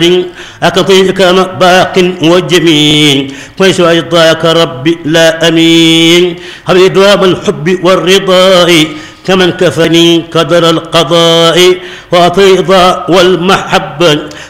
أكطيك باق وجميل كويس وإرضاك ربي لا أمين هب دوام الحب والرضا كمن كفني قدر القضاء وأطيض والمحبة